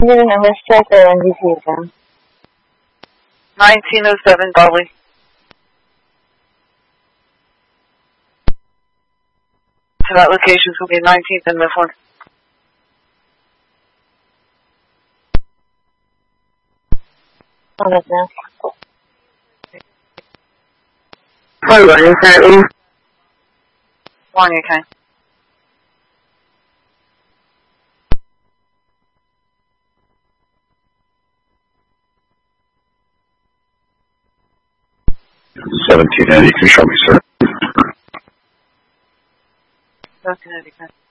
Giving a mischeck or NGC again. 1907 Dolly. So that location's going to be 19th and this one. On it now. Hi, Ryan. Currently. One, you can. You can show me, sir. 1790,